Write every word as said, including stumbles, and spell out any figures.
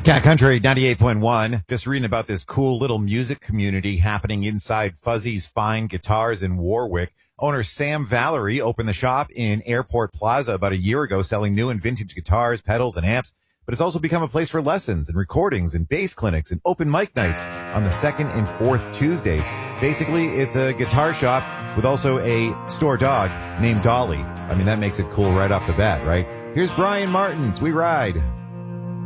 Cat Country ninety-eight point one. Just reading about this cool little music community happening inside Fuzzy's Fine Guitars in Warwick. Owner Sam Valerie opened the shop in Airport Plaza about a year ago, selling new and vintage guitars, pedals, and amps. But it's also become a place for lessons and recordings and bass clinics and open mic nights on the second and fourth Tuesdays. Basically, it's a guitar shop with also a store dog named Dolly. I mean, that makes it cool right off the bat, right? Here's Brian Martins. We ride.